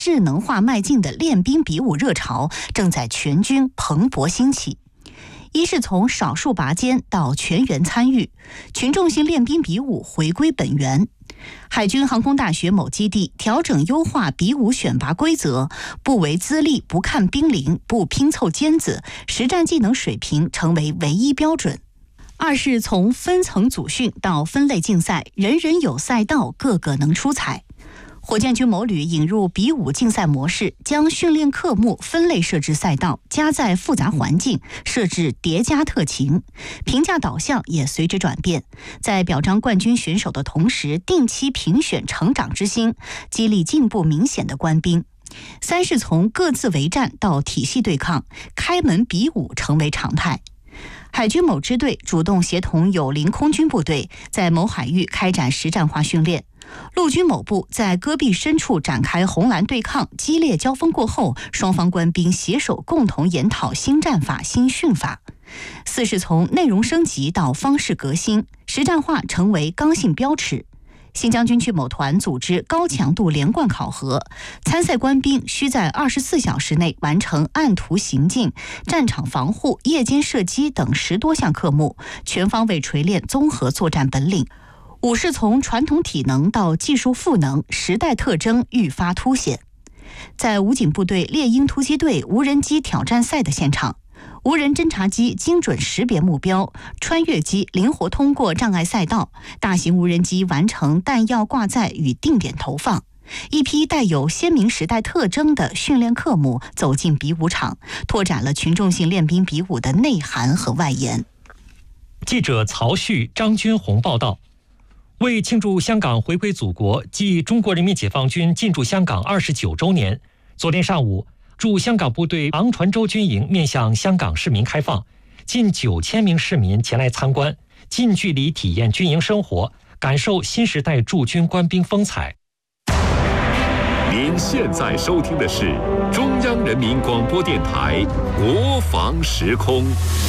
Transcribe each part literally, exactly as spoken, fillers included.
智能化迈进的练兵比武热潮正在全军蓬勃兴起。一是从少数拔尖到全员参与，群众性练兵比武回归本源。海军航空大学某基地调整优化比武选拔规则，不为资历，不看兵龄，不拼凑尖子，实战技能水平成为唯一标准。二是从分层组训到分类竞赛，人人有赛道，个个能出彩。火箭军某旅引入比武竞赛模式，将训练科目分类设置赛道，加载复杂环境，设置叠加特勤，评价导向也随之转变。在表彰冠军选手的同时，定期评选成长之星，激励进步明显的官兵。三是从各自为战到体系对抗，开门比武成为常态。海军某支队主动协同友邻空军部队，在某海域开展实战化训练。陆军某部在戈壁深处展开红蓝对抗，激烈交锋过后，双方官兵携手共同研讨新战法、新训法。四是从内容升级到方式革新，实战化成为刚性标尺。新疆军区某团组织高强度连贯考核，参赛官兵需在二十四小时内完成按图行进、战场防护、夜间射击等十多项科目，全方位锤炼综合作战本领。五是从传统体能到技术赋能，时代特征愈发凸显。在武警部队猎鹰突击队无人机挑战赛的现场，无人侦察机精准识别目标，穿越机灵活通过障碍赛道，大型无人机完成弹药挂载与定点投放。一批带有鲜明时代特征的训练科目走进比武场，拓展了群众性练兵比武的内涵和外延。 记者曹旭、张军红报道。为庆祝香港回归祖国暨中国人民解放军进驻香港二十九周年，昨天上午，驻香港部队昂船洲军营面向香港市民开放，近九千名市民前来参观，近距离体验军营生活，感受新时代驻军官兵风采。 您现在收听的是中央人民广播电台国防时空。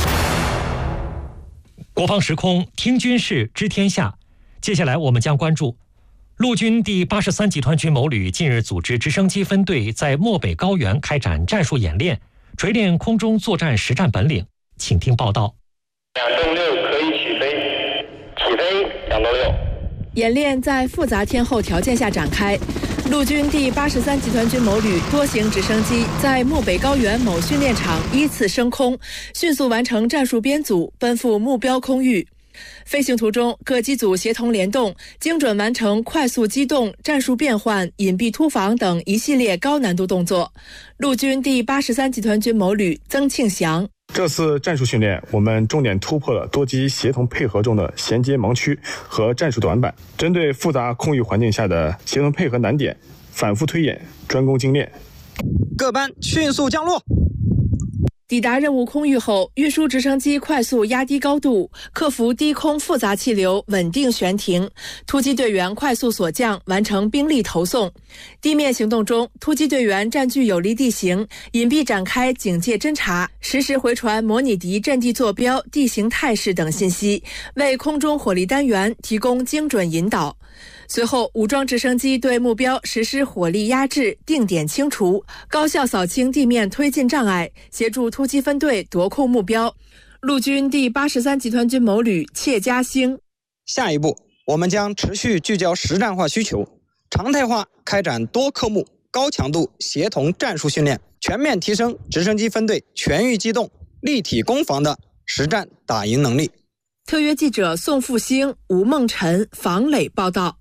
国防时空，听军事，知天下。接下来我们将关注陆军第八十三集团军某旅近日组织直升机分队在漠北高原开展战术演练，锤炼空中作战实战本领。请听报道。 两栋六可以起飞，起飞，两栋六。 演练在复杂天候条件下展开。陆军第八十三集团军某旅多型直升机在漠北高原某训练场依次升空，迅速完成战术编组，奔赴目标空域。飞行途中，各机组协同联动，精准完成快速机动、战术变换、隐蔽突防等一系列高难度动作。陆军第八十三集团军某旅曾庆祥： 这次战术训练，我们重点突破了多机协同配合中的衔接盲区和战术短板，针对复杂空域环境下的协同配合难点，反复推演，专攻精炼。 各班迅速降落。 抵达任务空域后，运输直升机快速压低高度，克服低空复杂气流，稳定悬停。突击队员快速锁降，完成兵力投送。地面行动中，突击队员占据有利地形，隐蔽展开警戒侦察，实时回传模拟敌阵地坐标、地形态势等信息，为空中火力单元提供精准引导。随后，武装直升机对目标实施火力压制、定点清除，高效扫清地面推进障碍，协助突击分队夺控目标。陆军第八十三集团军某旅切嘉兴： 下一步，我们将持续聚焦实战化需求，常态化开展多科目、高强度协同战术训练，全面提升直升机分队全域机动、立体攻防的实战打赢能力。 特约记者宋复兴、吴梦辰、房磊报道。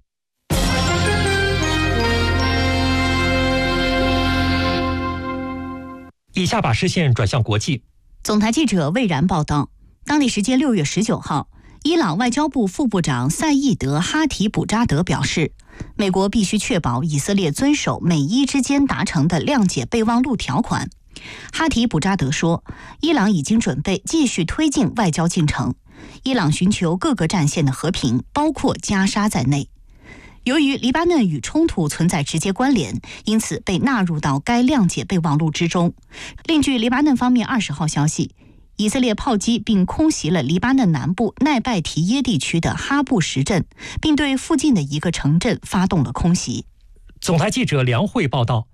以下把视线转向国际。 总台记者魏然报道，当地时间六月十九号，伊朗外交部副部长赛义德·哈提卜扎德表示，美国必须确保以色列遵守美伊之间达成的谅解备忘录条款。哈提卜扎德说，伊朗已经准备继续推进外交进程，伊朗寻求各个战线的和平，包括加沙在内。由于黎巴嫩与冲突存在直接关联，因此被纳入到该谅解备忘录之中。另据黎巴嫩方面二十号消息，以色列炮击并空袭了黎巴嫩南部奈拜提耶地区的哈布什镇，并对附近的一个城镇发动了空袭。 总台记者梁慧报道，